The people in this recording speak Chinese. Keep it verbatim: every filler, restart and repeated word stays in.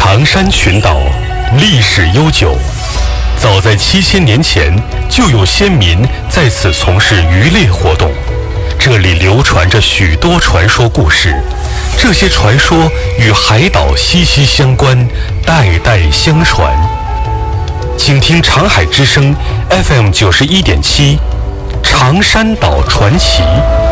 长山群岛历史悠久，早在七千年前就有先民在此从事渔猎活动。这里流传着许多传说故事，这些传说与海岛息息相关，代代相传。请听长海之声 F M 九十一点七，长山岛传奇。